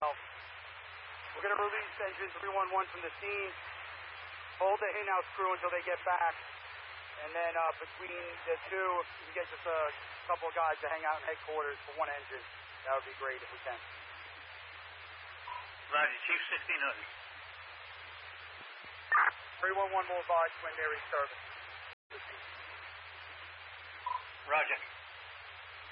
We're going to release engine 311 from the scene. Hold the in-house crew until they get back. And then between the two, we get just a couple of guys to hang out in headquarters for one engine. That would be great if we can. Roger, Chief 1600. 311 will advise when they're in service. Roger.